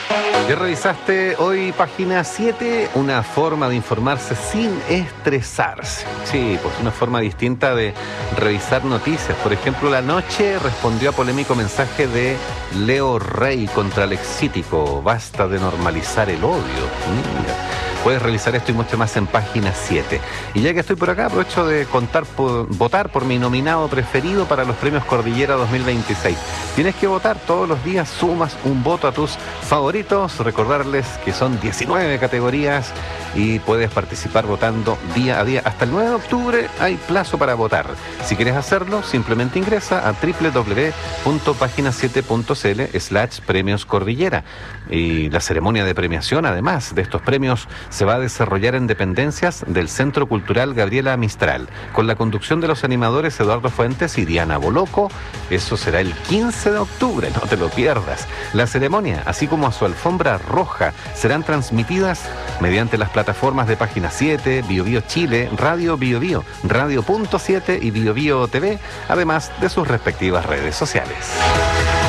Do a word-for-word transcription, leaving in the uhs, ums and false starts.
¿Ya revisaste hoy página siete? Una forma de informarse sin estresarse. Sí, pues una forma distinta de revisar noticias. Por ejemplo, La Noche respondió a polémico mensaje de Leo Rey contra el excítico. Basta de normalizar el odio. Mira. Puedes revisar esto y mucho más en página siete. Y ya que estoy por acá, aprovecho de contar por, votar por mi nominado preferido para los premios Cordillera dos mil veintiséis. Tienes que votar todos los días, sumas un voto a tus favoritos. Recordarles que son diecinueve categorías y puedes participar votando día a día. Hasta el nueve de octubre hay plazo para votar. Si quieres hacerlo, simplemente ingresa a doble u doble u doble u punto página siete punto c l slash premios cordillera. Y la ceremonia de premiación, además de estos premios, se va a desarrollar en dependencias del Centro Cultural Gabriela Mistral, con la conducción de los animadores Eduardo Fuentes y Diana Boloco. Eso será el quince de octubre, no te lo pierdas. La ceremonia, así como a su alfombra roja, serán transmitidas mediante las plataformas de Página siete, Bio Bio Chile, Radio Bio Bio, Radio Punto siete y Bio Bio T V, además de sus respectivas redes sociales.